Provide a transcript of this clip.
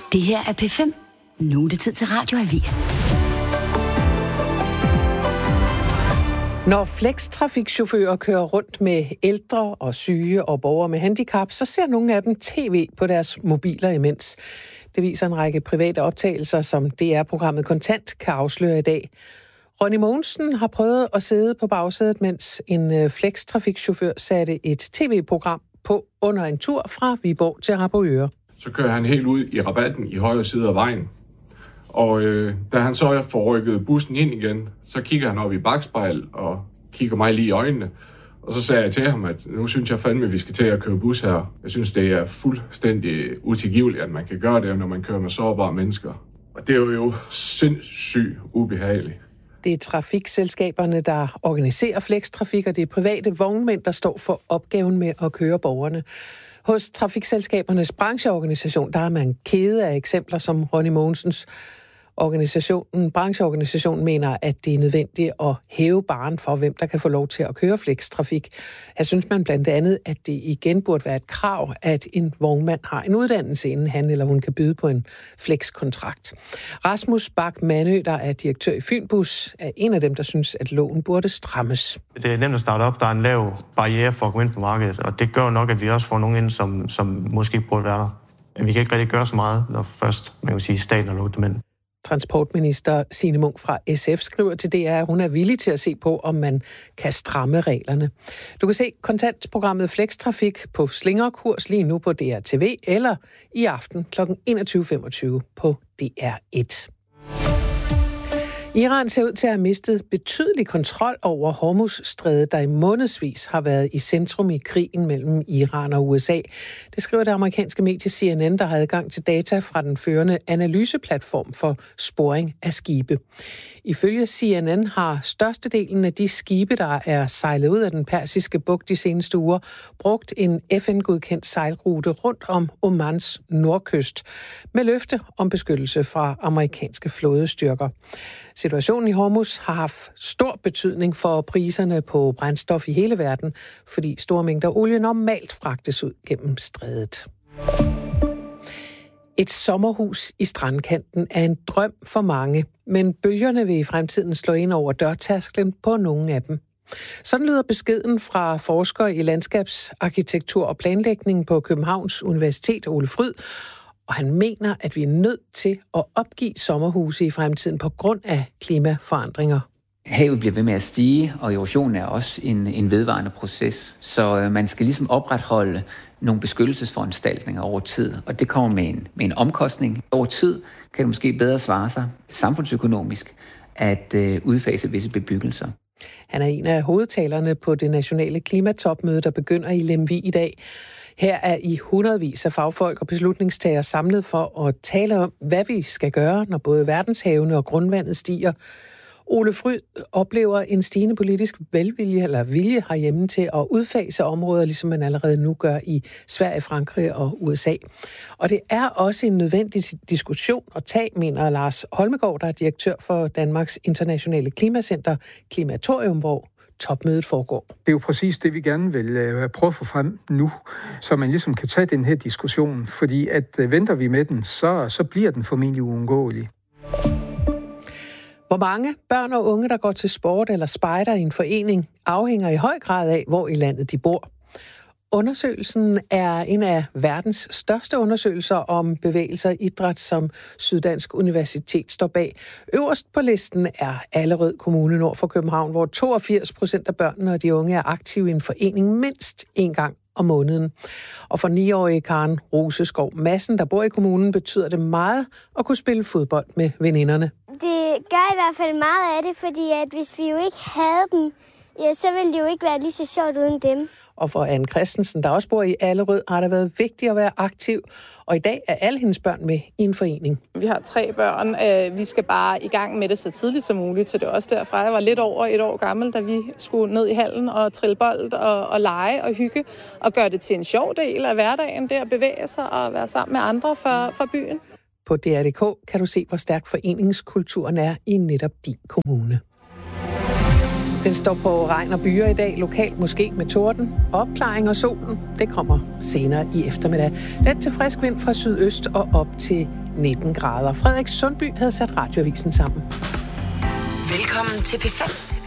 Det her er P5. Nu er det tid til Radioavis. Når flextrafikchauffører kører rundt med ældre og syge og borgere med handicap, så ser nogle af dem tv på deres mobiler imens. Det viser en række private optagelser, som DR-programmet Kontant kan afsløre i dag. Ronny Mogensen har prøvet at sidde på bagsædet, mens en flextrafikchauffør satte et tv-program på under en tur fra Viborg til Harboøre. Så kører han helt ud i rabatten i højre side af vejen. Og da han så får rykket bussen ind igen, så kigger han op i bakspejl og kigger mig lige i øjnene. Og så sagde jeg til ham, at nu synes jeg fandme, at vi skal til at køre bus her. Jeg synes, det er fuldstændig utilgiveligt, at man kan gøre det, når man kører med sårbare mennesker. Og det er jo sindssygt ubehageligt. Det er trafikselskaberne, der organiserer flextrafik, og det er private vognmænd, der står for opgaven med at køre borgerne. Hos trafikselskabernes brancheorganisation, der er man kede af eksempler som Ronny Mogensens. Brancheorganisationen mener, at det er nødvendigt at hæve barren for, hvem der kan få lov til at køre flextrafik. Her synes man blandt andet, at det igen burde være et krav, at en vognmand har en uddannelse, inden han eller hun kan byde på en flexkontrakt. Rasmus Bak Mandø, der er direktør i Fynbus, er en af dem, der synes, at loven burde strammes. Det er nemt at starte op. Der er en lav barriere for at gå ind på markedet, og det gør nok, at vi også får nogen ind, som måske ikke burde være der. Men vi kan ikke rigtig gøre så meget, når først, man kan sige, staten har lukket dem ind. Transportminister Signe Munk fra SF skriver til DR, at hun er villig til at se på, om man kan stramme reglerne. Du kan se kontantprogrammet Flextrafik på slingerkurs lige nu på DR TV eller i aften kl. 21.25 på DR1. Iran ser ud til at have mistet betydelig kontrol over Hormuzstrædet, der i månedsvis har været i centrum i krigen mellem Iran og USA. Det skriver det amerikanske medie CNN, der har adgang til data fra den førende analyseplatform for sporing af skibe. Ifølge CNN har størstedelen af de skibe, der er sejlet ud af den persiske bugt de seneste uger, brugt en FN-godkendt sejlrute rundt om Omans nordkyst med løfte om beskyttelse fra amerikanske flådestyrker. Situationen i Hormuz har haft stor betydning for priserne på brændstof i hele verden, fordi store mængder olie normalt fragtes ud gennem strædet. Et sommerhus i strandkanten er en drøm for mange, men bølgerne vil i fremtiden slå ind over dørtærsklen på nogle af dem. Sådan lyder beskeden fra forsker i landskabsarkitektur og planlægning på Københavns Universitet, Ole Fryd, og han mener, at vi er nødt til at opgive sommerhuse i fremtiden på grund af klimaforandringer. Havet bliver ved med at stige, og erosion er også en vedvarende proces. Så man skal ligesom opretholde nogle beskyttelsesforanstaltninger over tid, og det kommer med en omkostning. Over tid kan det måske bedre svare sig samfundsøkonomisk at udfase visse bebyggelser. Han er en af hovedtalerne på det nationale klimatopmøde, der begynder i Lemvig i dag. Her er i hundredvis af fagfolk og beslutningstagere samlet for at tale om, hvad vi skal gøre, når både verdenshavene og grundvandet stiger. Ole Fryd oplever en stigende politisk vilje herhjemme til at udfase områder, ligesom man allerede nu gør i Sverige, Frankrig og USA. Og det er også en nødvendig diskussion at tage, mener Lars Holmegaard, der er direktør for Danmarks Internationale Klimacenter, Klimatorium, hvor topmødet foregår. Det er jo præcis det, vi gerne vil prøve at få frem nu, så man ligesom kan tage den her diskussion, fordi at venter vi med den, så bliver den formentlig uundgåelig. Hvor mange børn og unge, der går til sport eller spejder i en forening, afhænger i høj grad af, hvor i landet de bor. Undersøgelsen er en af verdens største undersøgelser om bevægelser og idræt, som Syddansk Universitet står bag. Øverst på listen er Allerød Kommune nord for København, hvor 82% af børnene og de unge er aktive i en forening mindst en gang om måneden. Og for 9-årige Karen Roseskov Madsen, der bor i kommunen, betyder det meget at kunne spille fodbold med veninderne. Det gør i hvert fald meget af det, fordi at hvis vi jo ikke havde dem, ja, så ville det jo ikke være lige så sjovt uden dem. Og for Anne Christensen, der også bor i Allerød, har det været vigtigt at være aktiv. Og i dag er alle hendes børn med i en forening. Vi har 3 børn. Vi skal bare i gang med det så tidligt som muligt. Så det er også derfor, jeg var lidt over 1 år gammel, da vi skulle ned i hallen og trille bold og lege og hygge. Og gøre det til en sjov del af hverdagen, det at bevæge sig og være sammen med andre fra byen. På DR.dk kan du se, hvor stærk foreningskulturen er i netop din kommune. Den står på regn og byer i dag, lokalt måske med torden. Opklaring og solen, det kommer senere i eftermiddag. Let til frisk vind fra sydøst og op til 19 grader. Frederik Sundby havde sat Radioavisen sammen. Velkommen til P5.